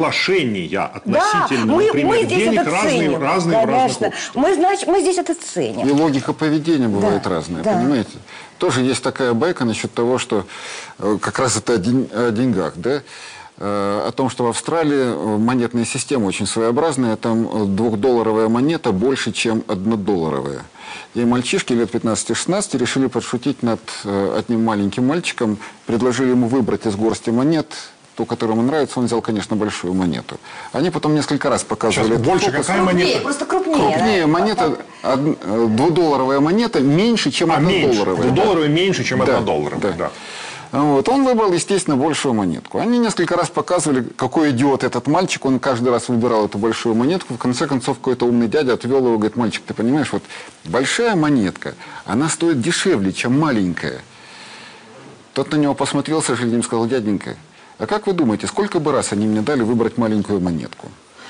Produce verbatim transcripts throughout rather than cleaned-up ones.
Соглашения относительно, да, мы, например, мы здесь денег это разные, ценим. разные в разных Конечно. обществах. Мы, значит, мы здесь это ценим. И логика поведения бывает Да, разная, да. понимаете? Тоже есть такая байка насчет того, что э, как раз это о, день, о деньгах, да? Э, о том, что в Австралии монетная система очень своеобразная, там двухдолларовая монета больше, чем однодолларовая. И мальчишки лет пятнадцати-шестнадцати решили подшутить над э, одним маленьким мальчиком, предложили ему выбрать из горсти монет ту, которая ему нравится, он взял, конечно, большую монету. Они потом несколько раз показывали. Сейчас этот больше фокус. какая Крупнее, монета? просто крупнее. Крупнее да? монета, од- э, двудолларовая монета меньше, чем А меньше. однодолларовая. Двудолларовая меньше, чем Да, однодолларовая. да. Да. Вот. Он выбрал, естественно, большую монетку. Они несколько раз показывали, какой идиот этот мальчик. Он каждый раз выбирал эту большую монетку. В конце концов, какой-то умный дядя отвел его, говорит: мальчик, ты понимаешь, вот большая монетка, она стоит дешевле, чем маленькая. Тот на него посмотрел с сожалением и сказал: дяденька, а как вы думаете, сколько бы раз они мне дали выбрать маленькую монетку?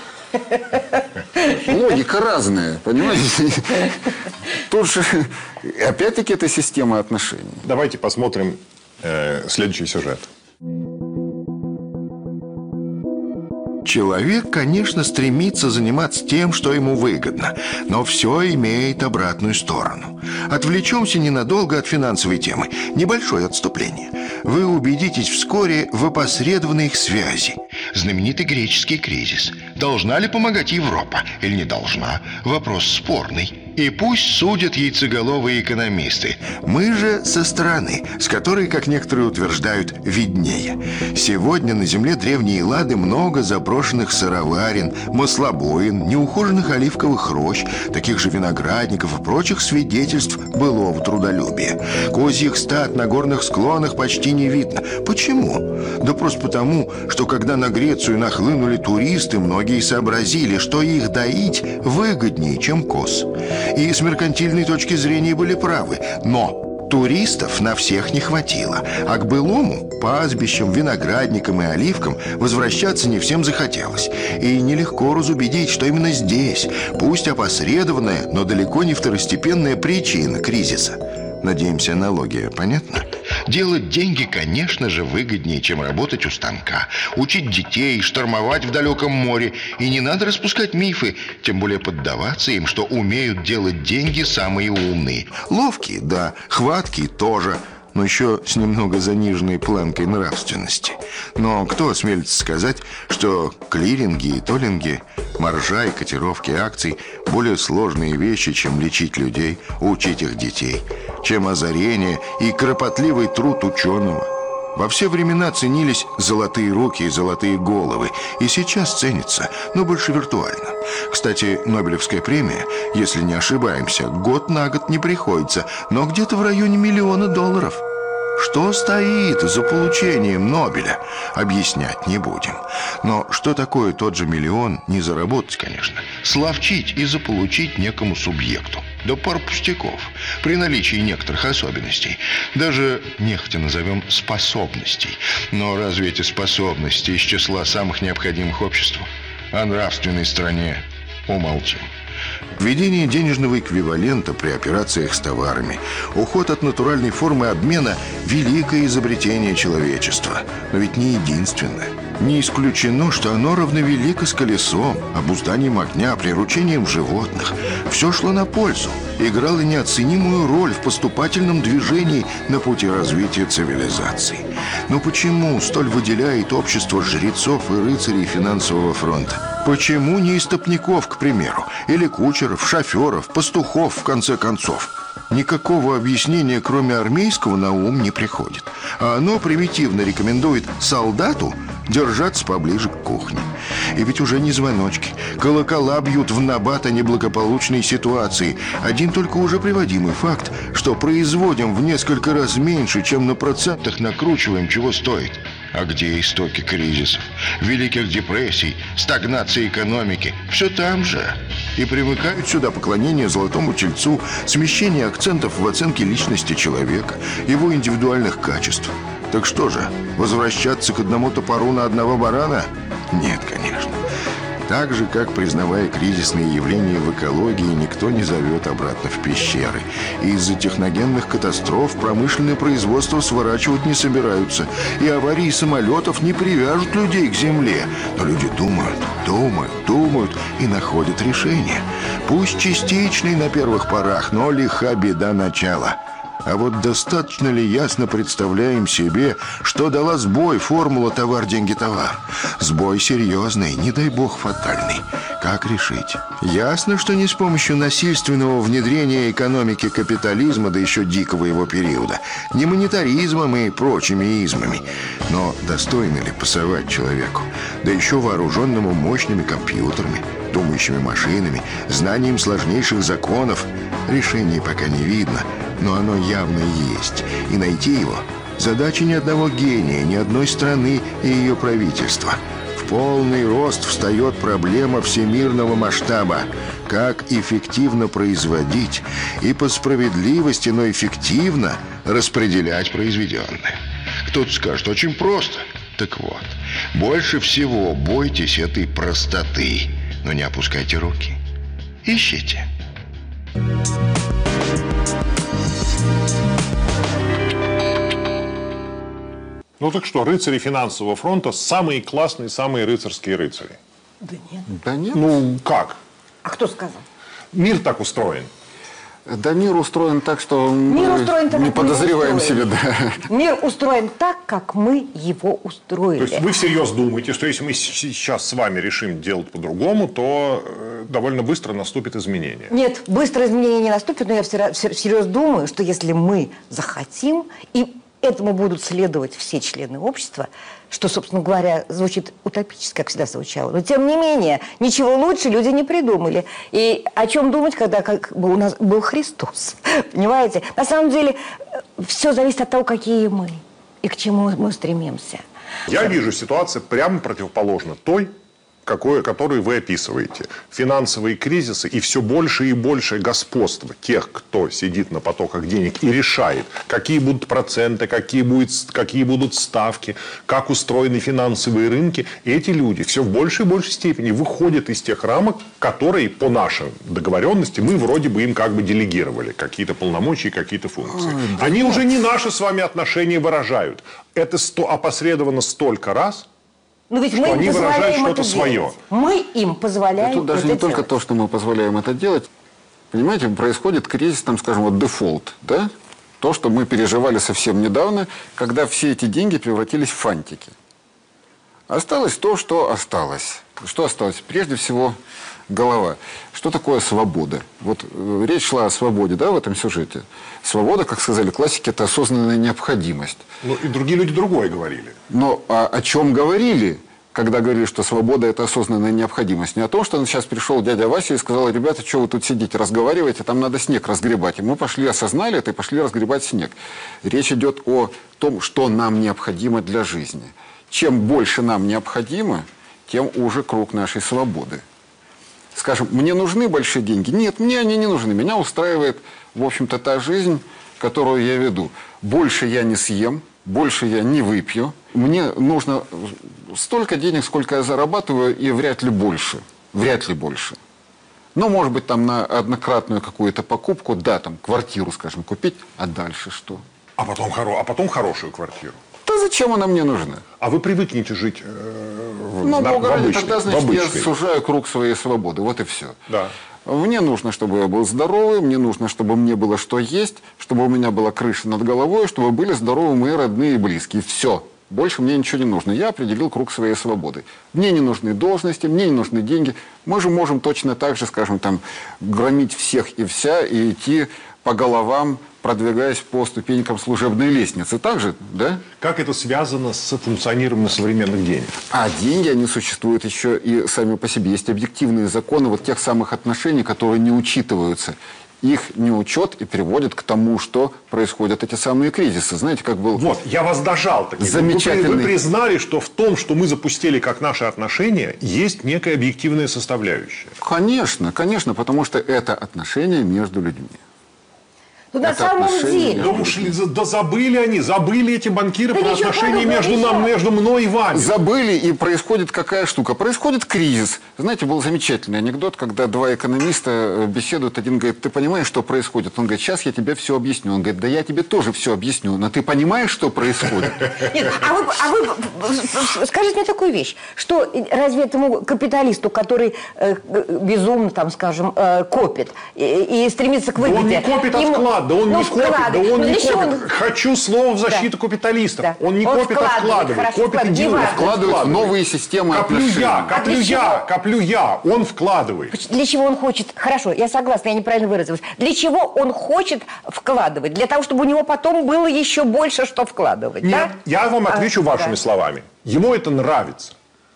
Логика разная, понимаете? Тут же, опять-таки, это система отношений. Давайте посмотрим э, следующий сюжет. Человек, конечно, стремится заниматься тем, что ему выгодно, но все имеет обратную сторону. Отвлечемся ненадолго от финансовой темы. Небольшое отступление. Вы убедитесь вскоре в опосредованной их связи. Знаменитый греческий кризис. Должна ли помогать Европа или не должна? Вопрос спорный. И пусть судят яйцеголовые экономисты. Мы же со стороны, с которой, как некоторые утверждают, виднее. Сегодня на земле древней Эллады много заброшенных сыроварен, маслобоин, неухоженных оливковых рощ, таких же виноградников и прочих свидетельств былого трудолюбия. Козьих стад на горных склонах почти не видно. Почему? Да просто потому, что когда на Грецию нахлынули туристы, многие сообразили, что их доить выгоднее, чем коз. И с меркантильной точки зрения были правы. Но туристов на всех не хватило. А к былому, пастбищам, виноградникам и оливкам возвращаться не всем захотелось. И нелегко разубедить, что именно здесь, пусть опосредованная, но далеко не второстепенная причина кризиса. Надеемся, аналогия понятна? Делать деньги, конечно же, выгоднее, чем работать у станка. Учить детей, штормовать в далеком море. И не надо распускать мифы, тем более поддаваться им, что умеют делать деньги самые умные. Ловкие, да, хваткие тоже, но еще с немного заниженной планкой нравственности. Но кто осмелится сказать, что клиринги и толлинги, маржа и котировки акций более сложные вещи, чем лечить людей, учить их детей, чем озарение и кропотливый труд ученого? Во все времена ценились золотые руки и золотые головы, и сейчас ценится, но больше виртуально. Кстати, Нобелевская премия, если не ошибаемся, год на год не приходится, но где-то в районе миллиона долларов. Что стоит за получением Нобеля, объяснять не будем. Но что такое тот же миллион, не заработать, конечно. Словчить и заполучить некому субъекту. Да пар пустяков, при наличии некоторых особенностей. Даже, нехотя назовем, способностей. Но разве эти способности из числа самых необходимых обществу? О нравственной стороне умолчим. Введение денежного эквивалента при операциях с товарами, уход от натуральной формы обмена – великое изобретение человечества. Но ведь не единственное. Не исключено, что оно равновелико с колесом, обузданием огня, приручением животных. Все шло на пользу, играло неоценимую роль в поступательном движении на пути развития цивилизации. Но почему столь выделяет общество жрецов и рыцарей финансового фронта? Почему не истопников, к примеру, или кучеров, шоферов, пастухов, в конце концов? Никакого объяснения, кроме армейского, на ум не приходит. А оно примитивно рекомендует солдату держаться поближе к кухне. И ведь уже не звоночки. Колокола бьют в набат о неблагополучной ситуации. Один только уже приводимый факт, что производим в несколько раз меньше, чем на процентах накручиваем, чего стоит. А где истоки кризисов, великих депрессий, стагнации экономики? Все там же. И примыкают сюда поклонение золотому тельцу, смещение акцентов в оценке личности человека, его индивидуальных качеств. Так что же, возвращаться к одному топору на одного барана? Нет, конечно. Так же, как, признавая кризисные явления в экологии, никто не зовет обратно в пещеры. И из-за техногенных катастроф промышленное производство сворачивать не собираются. И аварии самолетов не привяжут людей к земле. Но люди думают, думают, думают и находят решение. Пусть частичный на первых порах, но лиха беда начала. А вот достаточно ли ясно представляем себе, что дала сбой формула «товар, деньги, товар»? Сбой серьезный, не дай бог фатальный. Как решить? Ясно, что не с помощью насильственного внедрения экономики капитализма, да еще дикого его периода, не монетаризмом и прочими измами. Но достойно ли пасовать человеку, да еще вооруженному мощными компьютерами, думающими машинами, знанием сложнейших законов? Решения пока не видно, но оно явно есть. И найти его – задача ни одного гения, ни одной страны и ее правительства. В полный рост встает проблема всемирного масштаба. Как эффективно производить и по справедливости, но эффективно распределять произведенное. Кто-то скажет, очень просто. Так вот, больше всего бойтесь этой простоты. Но не опускайте руки. Ищите. Ну так что, рыцари финансового фронта самые классные, самые рыцарские рыцари. Да нет. Да нет. Ну, как? А кто сказал? Мир так устроен. Да мир устроен так, что Мир мы устроен так, не как мы подозреваем устроены. себе, да. Мир устроен так, как мы его устроили. То есть вы всерьез думаете, что если мы сейчас с вами решим делать по-другому, то э, довольно быстро наступит изменение? Нет, быстро изменения не наступит, но я всера- всер- всерьез думаю, что если мы захотим, и этому будут следовать все члены общества, что, собственно говоря, звучит утопически, как всегда звучало. Но, тем не менее, ничего лучше люди не придумали. И о чем думать, когда как бы у нас был Христос? Понимаете? На самом деле, все зависит от того, какие мы и к чему мы стремимся. Я вижу ситуацию прямо противоположна той, какое, которую вы описываете. Финансовые кризисы и все больше и больше господства тех, кто сидит на потоках денег и решает, какие будут проценты, какие, будет, какие будут ставки, как устроены финансовые рынки. И эти люди все в большей и большей степени выходят из тех рамок, которые по нашей договоренности мы вроде бы им как бы делегировали. Какие-то полномочия, какие-то функции. Ой, да Они нет. уже не наши с вами отношения выражают. Это сто, опосредовано столько раз, Но ведь что мы им они выражают позволяем что-то это свое. делать. Мы им позволяем Тут даже это не только делать. то, что мы позволяем это делать. Понимаете, происходит кризис, там, скажем, вот дефолт, да? То, что мы переживали совсем недавно, когда все эти деньги превратились в фантики. Осталось то, что осталось. Что осталось? Прежде всего, голова. Что такое свобода? Вот э, речь шла о свободе, да, в этом сюжете. Свобода, как сказали классики, это осознанная необходимость. Ну, и другие люди другое говорили. Но а, о чем говорили, когда говорили, что свобода – это осознанная необходимость? Не о том, что сейчас пришел дядя Вася и сказал: ребята, что вы тут сидите, разговариваете, там надо снег разгребать. И мы пошли, осознали это и пошли разгребать снег. Речь идет о том, что нам необходимо для жизни. Чем больше нам необходимо, тем уже круг нашей свободы. Скажем, мне нужны большие деньги? Нет, мне они не нужны. Меня устраивает, в общем-то, та жизнь, которую я веду. Больше я не съем, больше я не выпью. Мне нужно столько денег, сколько я зарабатываю, и вряд ли больше. Вряд ли больше. Ну, может быть, там на однократную какую-то покупку, да, там квартиру, скажем, купить, а дальше что? А потом, хоро... а потом хорошую квартиру. Да зачем она мне нужна? А вы привыкнете жить э, в, Ну, на, в Бога ради, обычной, тогда, в значит, я обычной. сужаю круг своей свободы. Вот и все. Да. Мне нужно, чтобы я был здоровый, мне нужно, чтобы мне было что есть, чтобы у меня была крыша над головой, чтобы были здоровы мои родные и близкие. Все. Больше мне ничего не нужно. Я определил круг своей свободы. Мне не нужны должности, мне не нужны деньги. Мы же можем точно так же, скажем, там, громить всех и вся и идти по головам, продвигаясь по ступенькам служебной лестницы. Так же, да? Как это связано с функционированием современных денег? А деньги, они существуют еще и сами по себе. Есть объективные законы вот тех самых отношений, которые не учитываются. Их неучет и приводит к тому, что происходят эти самые кризисы. Знаете, как был... Вот, я вас дожал таки. Замечательный. Вы, вы признали, что в том, что мы запустили как наши отношения, есть некая объективная составляющая. Конечно, конечно, потому что это отношения между людьми. Ну, на это самом отношения деле. Да ушли, за- да забыли они, забыли эти банкиры Да про ничего отношения подобного, между, ничего. нам, между мной и вами. Забыли, и происходит какая штука? Происходит кризис. Знаете, был замечательный анекдот, когда два экономиста беседуют. Один говорит: ты понимаешь, что происходит? Он говорит: сейчас я тебе все объясню. Он говорит: да я тебе тоже все объясню, но ты понимаешь, что происходит? Нет, а вы, а вы скажите мне такую вещь, что разве этому капиталисту, который э, безумно, там, скажем, э, копит и, и стремится к Да выгоде... он не копит от ему- вклада, да он ну, не копит, да вклады. он Ну, не для чего копит. он- Хочу слово в защиту Да. капиталистов. Да. Он не Он копит, вкладывает, откладывает, хорошо, копит и вкладывает. делает. Неважно. Вкладывают в новые системы Коплю отношений. я, коплю А для я, чего? коплю я, он вкладывает. Для чего он хочет... Хорошо, я согласна, я неправильно выразилась. Для чего он хочет вкладывать? Для того, чтобы у него потом было еще больше, что вкладывать, Нет, да? я вам отвечу А, вашими да. словами. Ему это нравится.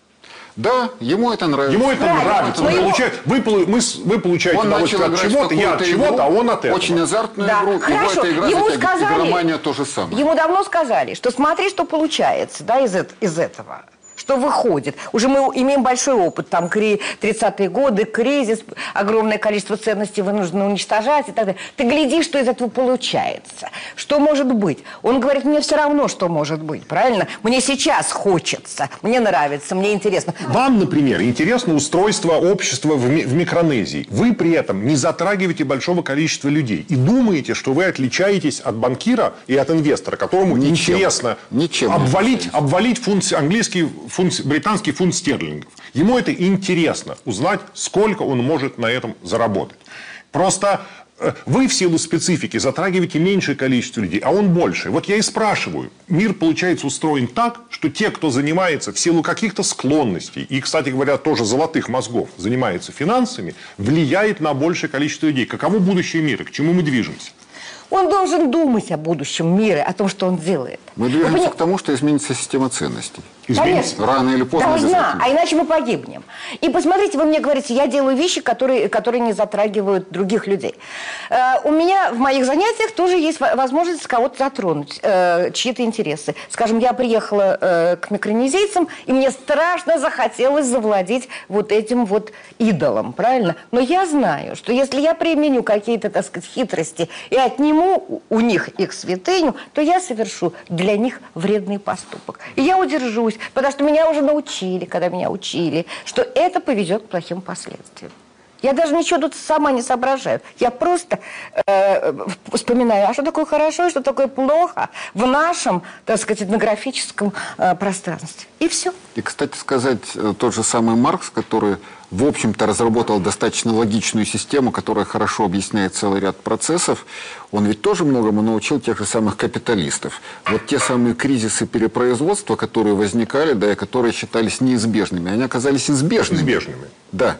Да, ему это нравится. Ему это Правильно. нравится. Но Он ему- получает, вы, полу- мы с- вы получаете Он начал удовольствие от играть в чего-то, я от какую-то чего-то, игру, а он от этого. очень азартную Да. игру. Его Хорошо, эта игра ему затягивает. сказали, Игромания то же самое. ему давно сказали, что смотри, что получается, да, из, эт- из этого. Что выходит. Уже мы имеем большой опыт. Там кри- тридцатые годы, кризис, огромное количество ценностей вынуждены уничтожать и так далее. Ты гляди, что из этого получается. Что может быть? Он говорит: мне все равно, что может быть. Правильно? Мне сейчас хочется. Мне нравится, мне интересно. Вам, например, интересно устройство общества в, ми- в Микронезии. Вы при этом не затрагиваете большого количества людей. И думаете, что вы отличаетесь от банкира и от инвестора, которому Ничем. интересно Ничем не обвалить, отличаемся. обвалить фунт, английский фунт, британский фунт стерлингов. Ему это интересно, узнать, сколько он может на этом заработать. Просто э, вы в силу специфики затрагиваете меньшее количество людей, а он больше. Вот я и спрашиваю. Мир, получается, устроен так, что те, кто занимается в силу каких-то склонностей, и, кстати говоря, тоже золотых мозгов, занимается финансами, влияет на большее количество людей. Каково будущее мира? К чему мы движемся? Он должен думать о будущем мира, о том, что он делает. Мы Вы движемся пони- к тому, что изменится система ценностей. Изменится? Конечно. Рано или поздно Должна, обязательно. а иначе мы погибнем. И посмотрите, вы мне говорите, я делаю вещи, которые, которые не затрагивают других людей. Э, у меня в моих занятиях тоже есть во- возможность кого-то затронуть, э, чьи-то интересы. Скажем, я приехала э, к микронезийцам, и мне страшно захотелось завладеть вот этим вот идолом, правильно? Но я знаю, что если я применю какие-то, так сказать, хитрости и отниму у них их святыню, то я совершу для них вредный поступок. И я удержусь, потому что меня уже научили, когда меня учили, что это поведет к плохим последствиям. Я даже ничего тут сама не соображаю. Я просто э, вспоминаю, а что такое хорошо и что такое плохо в нашем, так сказать, этнографическом э, пространстве. И все. И, кстати сказать, э, тот же самый Маркс, который, в общем-то, разработал достаточно логичную систему, которая хорошо объясняет целый ряд процессов, он ведь тоже многому научил тех же самых капиталистов. Вот те самые кризисы перепроизводства, которые возникали, да, и которые считались неизбежными, они оказались избежными. Избежными. Да.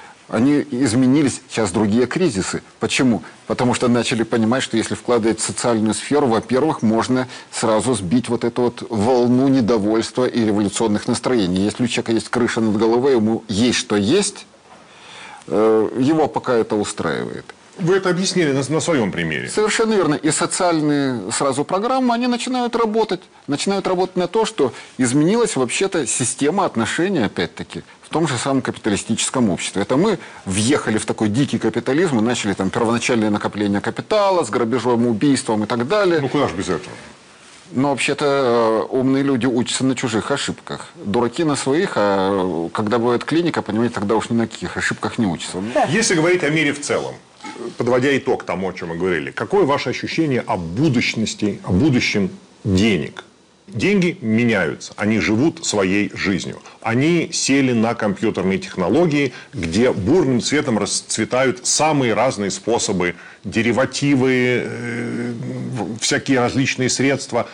Они изменились, сейчас другие кризисы. Почему? Потому что начали понимать, что если вкладывать в социальную сферу, во-первых, можно сразу сбить вот эту вот волну недовольства и революционных настроений. Если у человека есть крыша над головой, ему есть что есть, э, его пока это устраивает. Вы это объяснили на, на своем примере. Совершенно верно. И социальные сразу программы, они начинают работать. Начинают работать на то, что изменилась вообще-то система отношений, опять-таки, в том же самом капиталистическом обществе. Это мы въехали в такой дикий капитализм и начали там первоначальное накопление капитала с грабежом, убийством и так далее. Ну куда же без этого? Но вообще-то э, умные люди учатся на чужих ошибках. Дураки на своих, а когда бывает клиника, понимаете, тогда уж ни на каких ошибках не учатся. Если говорить о мире в целом, подводя итог тому, о чем мы говорили, какое ваше ощущение о будущности, о будущем денег? Деньги меняются, они живут своей жизнью. Они сели на компьютерные технологии, где бурным цветом расцветают самые разные способы, деривативы, э, всякие различные средства,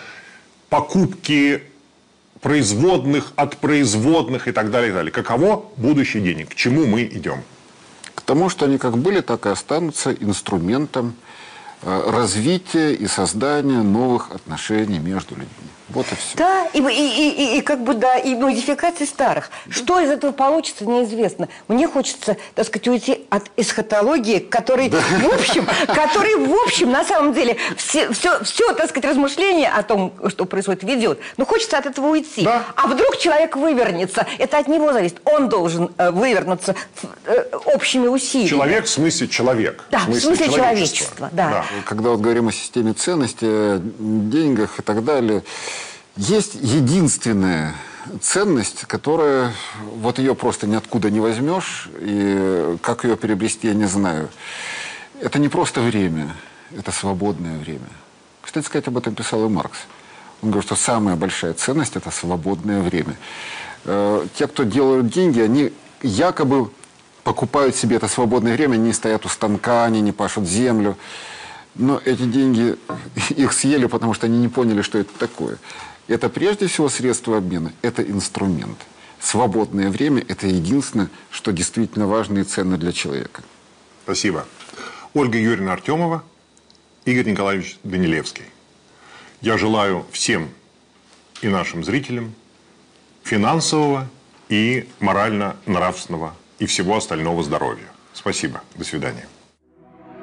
покупки производных от производных и так далее, и так далее. Каково будущее денег? К чему мы идем? К тому, что они как были, так и останутся инструментом э, развития и создания новых отношений между людьми. Вот и все. Да, и, и, и, и, и как бы, да, и модификации старых. Что из этого получится, неизвестно. Мне хочется, так сказать, уйти от эсхатологии, который, в общем, который, в общем, на самом деле, все, все, все, так сказать, размышление о том, что происходит, ведет. Но хочется от этого уйти. Да. А вдруг человек вывернется? Это от него зависит. Он должен э, вывернуться э, общими усилиями. Человек в смысле человек. Да, в смысле человечества. Да. Да. когда вот говорим о системе ценностей, о деньгах и так далее, есть единственная ценность, которая, вот ее просто ниоткуда не возьмешь, и как ее приобрести, я не знаю. Это не просто время, это свободное время. Кстати сказать, об этом писал и Маркс. Он говорит, что самая большая ценность – это свободное время. Те, кто делают деньги, они якобы покупают себе это свободное время, они стоят у станка, они не пашут землю. Но эти деньги, их съели, потому что они не поняли, что это такое. Это прежде всего средство обмена, это инструмент. Свободное время – это единственное, что действительно важно и ценно для человека. Спасибо. Ольга Юрьевна Артемова, Игорь Николаевич Данилевский. Я желаю всем и нашим зрителям финансового и морально-нравственного и всего остального здоровья. Спасибо. До свидания.